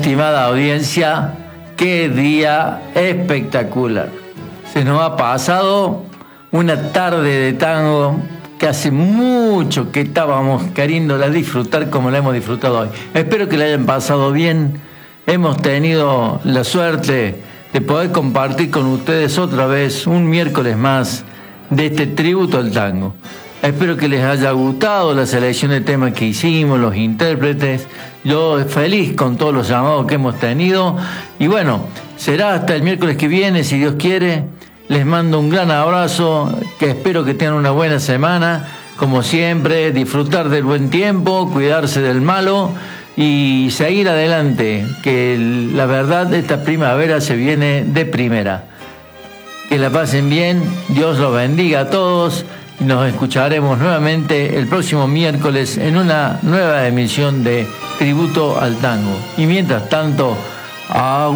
estimada audiencia, qué día espectacular. Se nos ha pasado una tarde de tango que hace mucho que estábamos queriéndola disfrutar como la hemos disfrutado hoy. Espero que la hayan pasado bien. Hemos tenido la suerte de poder compartir con ustedes otra vez un miércoles más de este tributo al tango. Espero que les haya gustado la selección de temas que hicimos, los intérpretes. Yo feliz con todos los llamados que hemos tenido. Y bueno, será hasta el miércoles que viene, si Dios quiere. Les mando un gran abrazo, que espero que tengan una buena semana. Como siempre, disfrutar del buen tiempo, cuidarse del malo y seguir adelante, que la verdad esta primavera se viene de primera. Que la pasen bien, Dios los bendiga a todos. Nos escucharemos nuevamente el próximo miércoles en una nueva emisión de Tributo al Tango. Y mientras tanto,